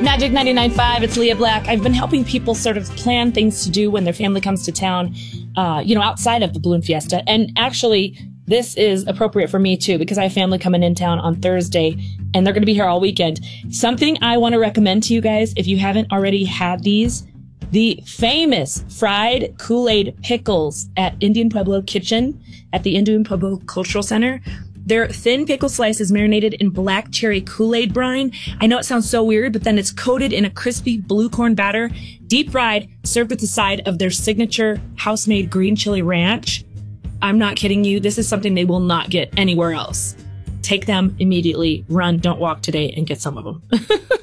Magic 99.5, it's Leah Black. I've been helping people sort of plan things to do when their family comes to town, outside of the Balloon Fiesta. And actually, this is appropriate for me too, because I have family coming in town on Thursday, and they're going to be here all weekend. Something I want to recommend to you guys, if you haven't already had these, the famous fried Kool-Aid pickles at Indian Pueblo Kitchen at the Indian Pueblo Cultural Center. They're thin pickle slices marinated in black cherry Kool-Aid brine. I know it sounds so weird, but then it's coated in a crispy blue corn batter, deep fried, served with the side of their signature house-made green chili ranch. I'm not kidding you. This is something they will not get anywhere else. Take them immediately. Run, don't walk today, and get some of them.